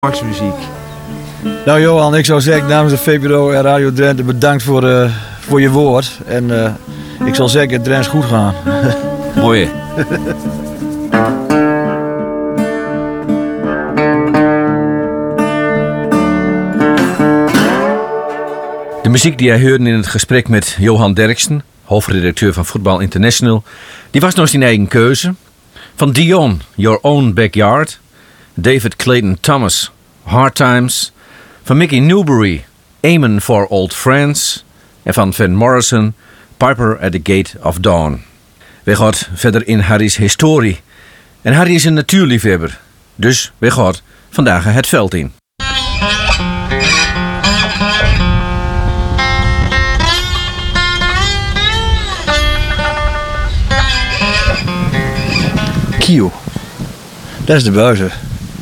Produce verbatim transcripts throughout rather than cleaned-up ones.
Maxmuziek. Nou Johan, ik zou zeggen namens de V P R O en Radio Drenthe bedankt voor, uh, voor je woord. En uh, ik zal zeggen, het Drents goed gaan. Mooi. De muziek die jij hoorde in het gesprek met Johan Derksen, hoofdredacteur van Voetbal International, die was nog zijn eigen keuze. Van Dion, Your Own Backyard. David Clayton Thomas, Hard Times. Van Mickey Newbury, Amen for Old Friends. En van Van Morrison, Piper at the Gate of Dawn. We gaan verder in Harry's historie. En Harry is een natuurliefhebber. Dus we gaan vandaag het veld in. Kio. Dat is de buizen.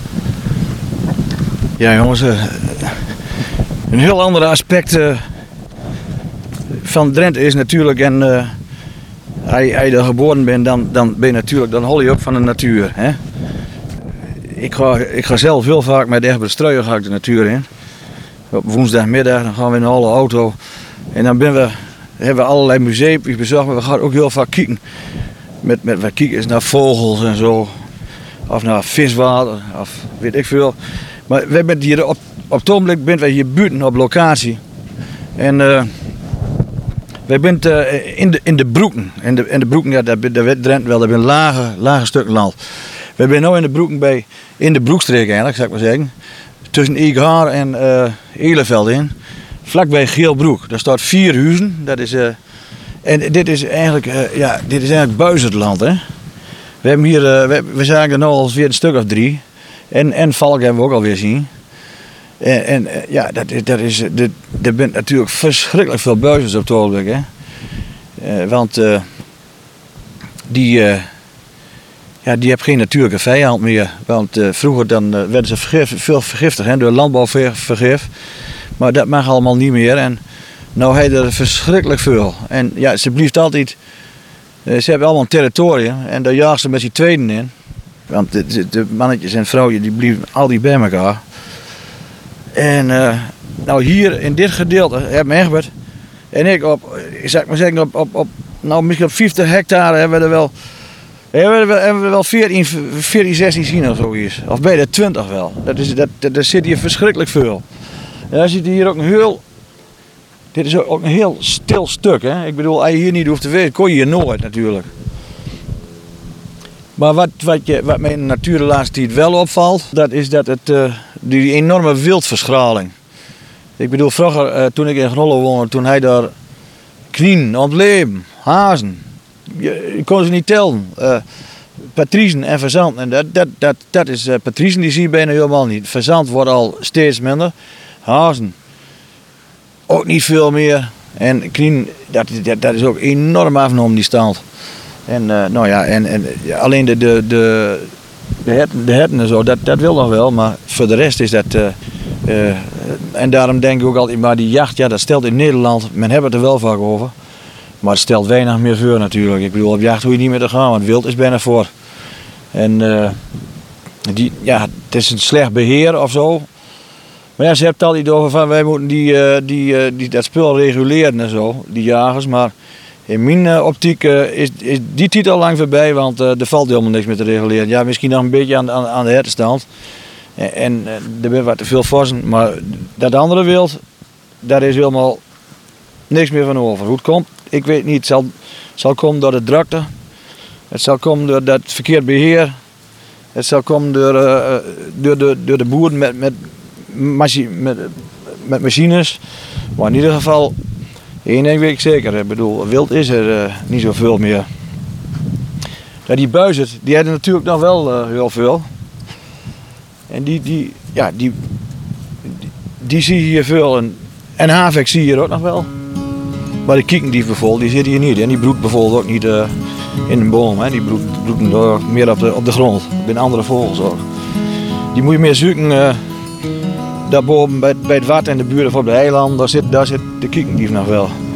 Ja jongens, uh, een heel ander aspect uh, van Drenthe is natuurlijk, en uh, als je er geboren bent, dan, dan ben je natuurlijk, dan hol je ook van de natuur. Hè? Ik, ga, ik ga zelf heel vaak met Egbert Struijer ga ik de natuur in. Op woensdagmiddag dan gaan we in een alle auto en dan ben we, hebben we allerlei musea bezocht, maar we gaan ook heel vaak kijken. Met, met, we kijken eens naar vogels en zo, of naar viswater, of weet ik veel. Maar we zijn hier op, op het ogenblik zijn wij hier buiten op locatie. En uh, wij zijn uh, in, de, in de broeken. En de, in de broeken, ja, dat weet Drenthe wel, dat zijn lage, lage stukken land. We zijn nu in de broeken bij, in de broekstreek eigenlijk, zou ik maar zeggen. Tussen Eeghaar en uh, Eleveld in. Vlakbij Geelbroek. Daar staat vier huizen. Dat is, uh, en dit is eigenlijk, uh, ja, dit is eigenlijk Buizerland, hè. We hebben hier, uh, we, we zagen er nu al weer een stuk of drie. En, en valk hebben we ook alweer zien. En, en ja, dat, dat is, dat, er bent natuurlijk verschrikkelijk veel buizers op het ogenblik. Hè? Uh, want uh, die, uh, ja, die hebben geen natuurlijke vijand meer. Want uh, vroeger dan, uh, werden ze vergif, veel vergiftigd hè, door landbouwvergif. Maar dat mag allemaal niet meer. En nou heb je er verschrikkelijk veel. En ja, ze blijft altijd. Uh, ze hebben allemaal een territorium en daar jagen ze met z'n tweeden in. Want de, de mannetjes en vrouwen die blijven al die bij elkaar. En uh, nou hier in dit gedeelte hebben Egbert en ik op, zeg maar zeggen, op, op, op, nou misschien op vijftig hectare hebben we er wel, hebben we er wel, hebben we wel veertien, veertien, zestien zien of zoiets. Of bij de twintig wel. Dat is, dat, dat, dat zit hier verschrikkelijk veel. En dan zit hier ook een heel, dit is ook een heel stil stuk. Hè? Ik bedoel, als je hier niet hoeft te weten, kon je hier nooit natuurlijk. Maar wat, wat, je, wat mij in de natuur de laatste tijd wel opvalt, dat is dat het, uh, die enorme wildverschaling. Ik bedoel, vroeger uh, toen ik in Grollo woonde, toen hij daar knien, ontleem, hazen, je, je kon ze niet tellen. Uh, patriezen en fazant, en dat, dat, dat, dat is, uh, patriezen die zie je bijna helemaal niet. Fazant wordt al steeds minder, hazen ook niet veel meer. En knien, dat, dat, dat is ook enorm afgenomen die stand. En, uh, nou ja, en, en ja, alleen de, de, de, de, herten, de herten en zo, dat, dat wil nog wel, maar voor de rest is dat. Uh, uh, en daarom denk ik ook altijd, maar die jacht, ja, dat stelt in Nederland, men heeft het er wel vaak over, maar het stelt weinig meer voor natuurlijk. Ik bedoel, op jacht hoef je niet meer te gaan, want wild is bijna voor. En uh, die, ja, het is een slecht beheer of zo. Maar ja, ze hebben het altijd over van wij moeten die, uh, die, uh, die, dat spul reguleren en zo, die jagers, maar. In mijn uh, optiek uh, is, is die titel al lang voorbij, want uh, er valt helemaal niks meer te reguleren. Ja, misschien nog een beetje aan, aan, aan de hertenstand. En, en uh, er zijn wat te veel vossen, maar dat andere wild, daar is helemaal niks meer van over. Hoe het komt, ik weet niet. Het zal, zal komen door de drukte. Het zal komen door dat verkeerd beheer. Het zal komen door, uh, door, de, door de boeren met, met, machi- met, met machines. Maar in ieder geval. Eén ding weet ik zeker, ik bedoel, wild is er uh, niet zoveel meer. Ja, die buizen, die hadden natuurlijk nog wel uh, heel veel. En die, die, ja, die, die, die zie je hier veel. En, en havik zie je hier ook nog wel. Maar de kiekendief bijvoorbeeld, die zit hier niet. En die broedt bijvoorbeeld ook niet uh, in een boom. Hè. Die broedt, broedt door, meer op de, op de grond, bij andere vogels ook. Die moet je meer zoeken. Uh, Daarboven bij, bij het water en de buren van de eilanden, daar zit, daar zit de kiekendief nog wel.